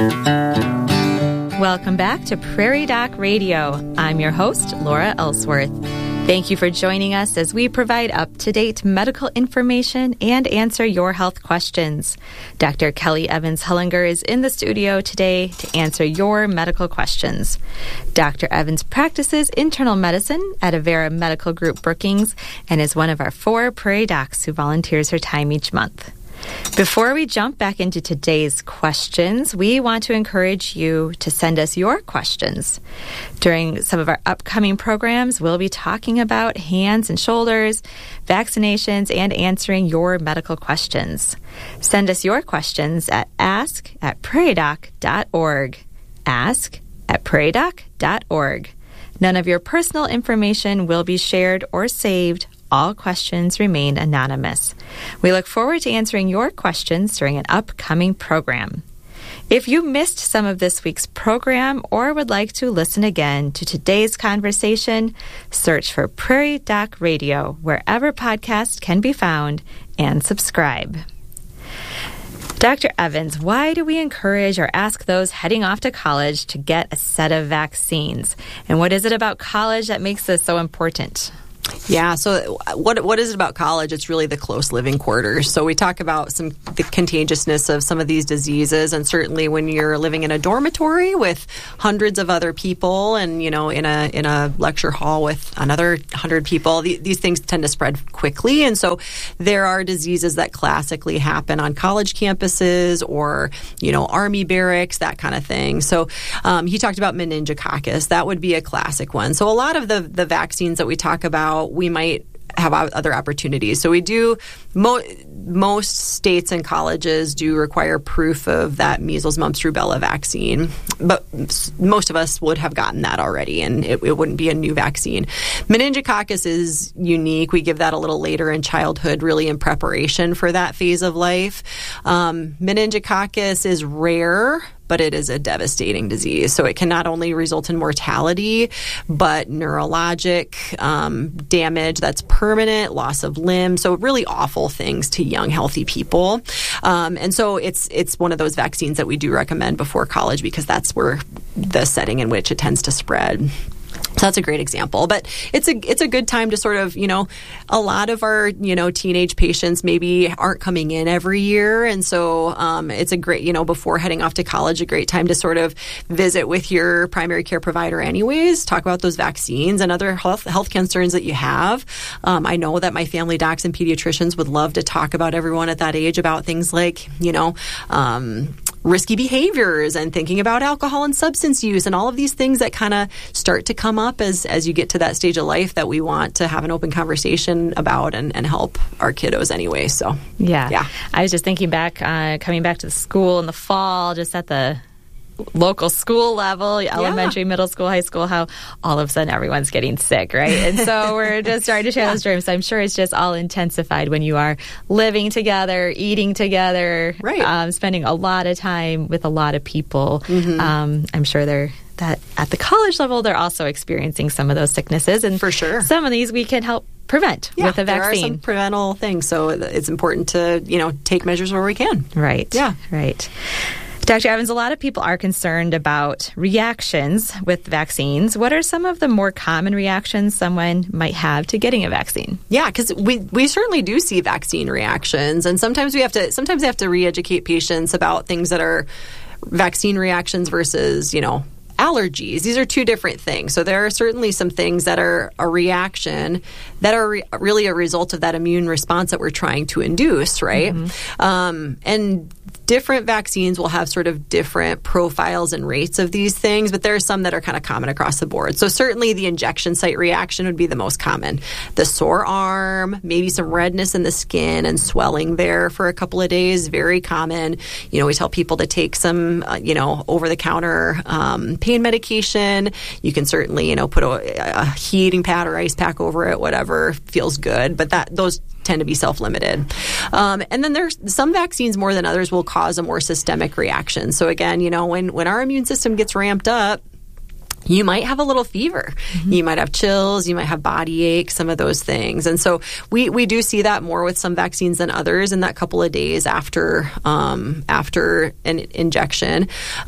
Welcome back to Prairie Doc Radio. I'm your host, Laura Ellsworth. Thank you for joining us as we provide up-to-date medical information and answer your health questions. Dr. Kelly Evans Hellinger is in the studio today to answer your medical questions. Dr. Evans practices internal medicine at Avera Medical Group Brookings and is one of our 4 Prairie Docs who volunteers her time each month. Before we jump back into today's questions, we want to encourage you to send us your questions. During some of our upcoming programs, we'll be talking about hands and shoulders, vaccinations, and answering your medical questions. Send us your questions at ask@prairiedoc.org. ask@prairiedoc.org. None of your personal information will be shared or saved. All questions remain anonymous. We look forward to answering your questions during an upcoming program. If you missed some of this week's program or would like to listen again to today's conversation, search for Prairie Doc Radio wherever podcasts can be found and subscribe. Dr. Evans, why do we encourage or ask those heading off to college to get a set of vaccines? And what is it about college that makes this so important? Yeah, so what is it about college? It's really the close living quarters. So we talk about the contagiousness of some of these diseases, and certainly when you're living in a dormitory with hundreds of other people, and in a lecture hall with another 100 people, these things tend to spread quickly, and so there are diseases that classically happen on college campuses or army barracks, that kind of thing. So he talked about meningococcus. That would be a classic one. So a lot of the vaccines that we talk about, we might have other opportunities. So we do, most states and colleges do require proof of that measles, mumps, rubella vaccine, but most of us would have gotten that already, and it wouldn't be a new vaccine. Meningococcus is unique. We give that a little later in childhood, really in preparation for that phase of life. Meningococcus is rare, but it is a devastating disease. So it can not only result in mortality, but neurologic damage that's permanent, loss of limb. So really awful things to young, healthy people. And so it's one of those vaccines that we do recommend before college because that's where the setting in which it tends to spread. So that's a great example, but it's a good time to sort of, a lot of our, teenage patients maybe aren't coming in every year. And so it's a great, before heading off to college, a great time to sort of visit with your primary care provider anyways, talk about those vaccines and other health concerns that you have. I know that my family docs and pediatricians would love to talk about everyone at that age about things like, risky behaviors and thinking about alcohol and substance use and all of these things that kind of start to come up as you get to that stage of life that we want to have an open conversation about and help our kiddos anyway. So, yeah. I was just thinking back, coming back to the school in the fall, just at the local school level, elementary, middle school, high school, how all of a sudden everyone's getting sick, right? And so we're just starting to share those dreams. So I'm sure it's just all intensified when you are living together, eating together, right? Spending a lot of time with a lot of people. Mm-hmm. I'm sure that at the college level, they're also experiencing some of those sicknesses. And for sure, some of these we can help prevent with a vaccine. There are some preventable things. So it's important to, take measures where we can. Right. Yeah. Right. Dr. Evans, a lot of people are concerned about reactions with vaccines. What are some of the more common reactions someone might have to getting a vaccine? Yeah, because we certainly do see vaccine reactions, and sometimes we have to re-educate patients about things that are vaccine reactions versus, allergies. These are two different things. So there are certainly some things that are a reaction that are really a result of that immune response that we're trying to induce, right? Mm-hmm. And different vaccines will have sort of different profiles and rates of these things, but there are some that are kind of common across the board. So certainly the injection site reaction would be the most common. The sore arm, maybe some redness in the skin and swelling there for a couple of days, very common. We tell people to take some, over-the-counter pain medication. You can certainly, put a heating pad or ice pack over it, whatever feels good, but those tend to be self-limited. And then there's some vaccines more than others will cause a more systemic reaction. So again, when our immune system gets ramped up, you might have a little fever. You might have chills. You might have body ache, some of those things. And so we do see that more with some vaccines than others in that couple of days after an injection.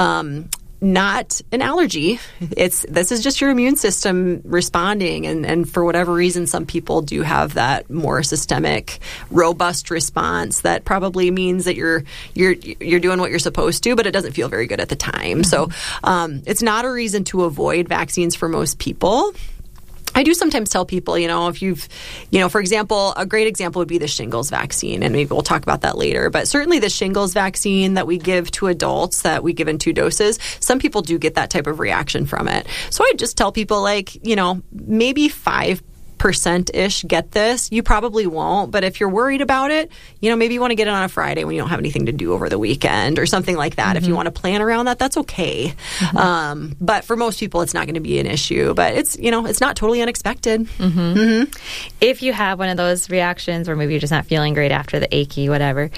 Not an allergy. This is just your immune system responding, and for whatever reason, some people do have that more systemic, robust response that probably means that you're doing what you're supposed to, but it doesn't feel very good at the time. So it's not a reason to avoid vaccines for most people. I do sometimes tell people, if you've, for example, a great example would be the shingles vaccine, and maybe we'll talk about that later. But certainly the shingles vaccine that we give to adults, that we give in 2 doses, some people do get that type of reaction from it. So I just tell people, maybe 5%-ish get this. You probably won't, but if you're worried about it, maybe you want to get it on a Friday when you don't have anything to do over the weekend or something like that. If you want to plan around that, that's okay. But for most people, it's not going to be an issue. But it's not totally unexpected. If you have one of those reactions, or maybe you're just not feeling great after the achy, whatever,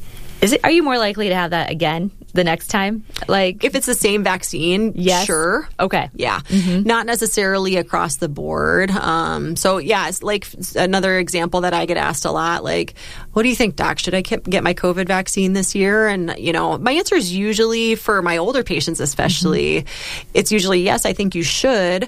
are you more likely to have that again the next time? If it's the same vaccine, yes. Sure. Okay. Yeah. Not necessarily across the board. So yeah, it's like another example that I get asked a lot, what do you think, Doc? Should I get my COVID vaccine this year? And, my answer is usually, for my older patients especially, it's usually yes, I think you should.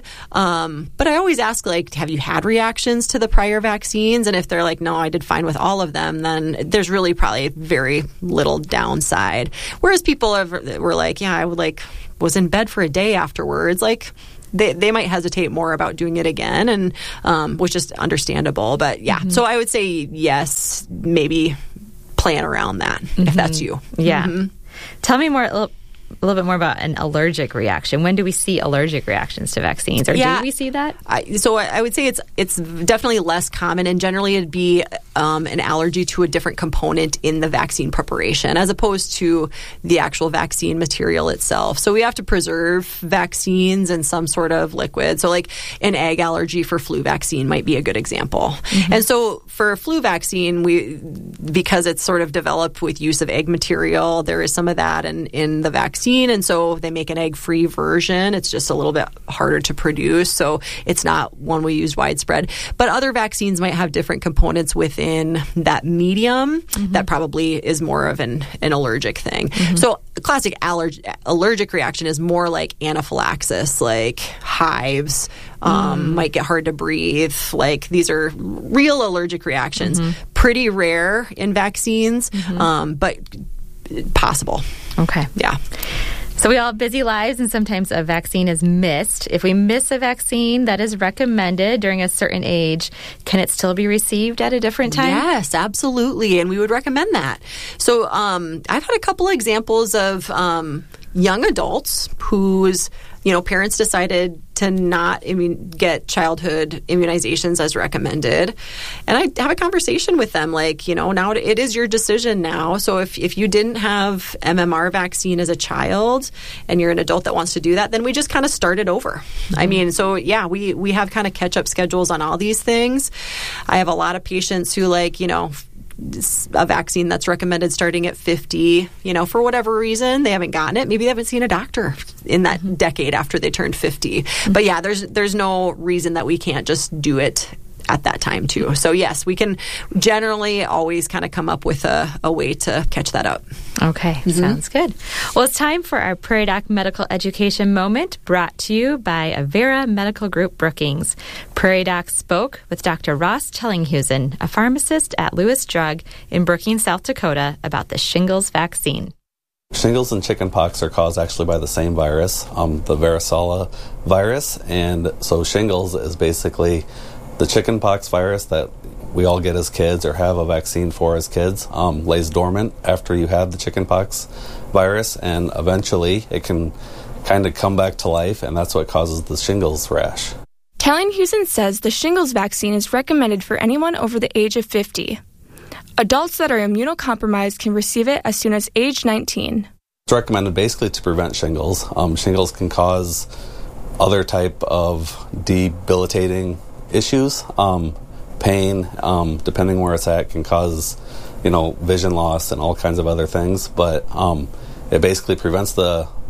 But I always ask, have you had reactions to the prior vaccines? And if they're like, no, I did fine with all of them, then there's really probably very little downside. Whereas people were like, yeah, I was in bed for a day afterwards. They might hesitate more about doing it again, and which is understandable. But yeah, so I would say yes, maybe plan around that if that's you. Yeah. Tell me a little bit more about an allergic reaction. When do we see allergic reactions to vaccines, or do we see that? I would say it's definitely less common, and generally it'd be an allergy to a different component in the vaccine preparation as opposed to the actual vaccine material itself. So we have to preserve vaccines in some sort of liquid. So an egg allergy for flu vaccine might be a good example. And so for a flu vaccine, because it's sort of developed with use of egg material, there is some of that in the vaccine, and so they make an egg-free version. It's just a little bit harder to produce, so it's not one we use widespread. But other vaccines might have different components within that medium that probably is more of an allergic thing. So a classic allergic reaction is more like anaphylaxis, like hives, might get hard to breathe. These are real allergic reactions. Pretty rare in vaccines, but possible. Okay. Yeah. So we all have busy lives, and sometimes a vaccine is missed. If we miss a vaccine that is recommended during a certain age, can it still be received at a different time? Yes, absolutely, and we would recommend that. So I've had a couple of examples of young adults whose parents decided to not get childhood immunizations as recommended. And I have a conversation with them now it is your decision now. So if you didn't have MMR vaccine as a child and you're an adult that wants to do that, then we just kind of start it over. So yeah, we have kind of catch-up schedules on all these things. I have a lot of patients who a vaccine that's recommended starting at 50, for whatever reason, they haven't gotten it. Maybe they haven't seen a doctor in that decade after they turned 50. But yeah, there's no reason that we can't just do it at that time too. So yes, we can generally always kind of come up with a way to catch that up. Okay, sounds good. Well, it's time for our Prairie Doc Medical Education Moment, brought to you by Avera Medical Group Brookings. Prairie Doc spoke with Dr. Ross Tellinghusen, a pharmacist at Lewis Drug in Brookings, South Dakota, about the shingles vaccine. Shingles and chickenpox are caused actually by the same virus, the varicella virus, and so shingles is basically the chickenpox virus that we all get as kids or have a vaccine for as kids. Lays dormant after you have the chickenpox virus, and eventually it can kind of come back to life, and that's what causes the shingles rash. Tellinghusen says the shingles vaccine is recommended for anyone over the age of 50. Adults that are immunocompromised can receive it as soon as age 19. It's recommended basically to prevent shingles. Shingles can cause other type of debilitating issues, pain, depending where it's at, can cause, vision loss and all kinds of other things. But it basically prevents the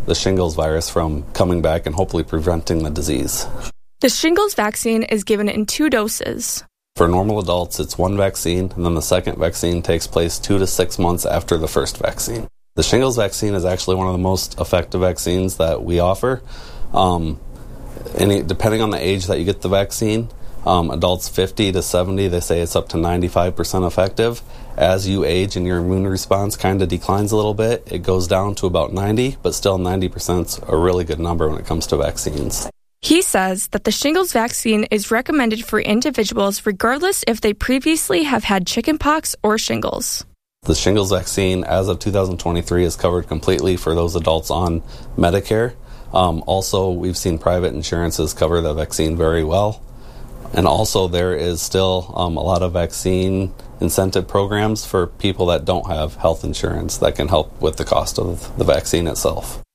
the shingles virus from coming back and hopefully preventing the disease. The shingles vaccine is given in 2 doses. For normal adults, it's 1 vaccine, and then the second vaccine takes place 2 to 6 months after the first vaccine. The shingles vaccine is actually one of the most effective vaccines that we offer. Depending on the age that you get the vaccine, adults 50 to 70, they say it's up to 95% effective. As you age and your immune response kind of declines a little bit, it goes down to about 90, but still 90% is a really good number when it comes to vaccines. He says that the shingles vaccine is recommended for individuals regardless if they previously have had chickenpox or shingles. The shingles vaccine, as of 2023, is covered completely for those adults on Medicare. Also, we've seen private insurances cover the vaccine very well. And also, there is still a lot of vaccine incentive programs for people that don't have health insurance that can help with the cost of the vaccine itself.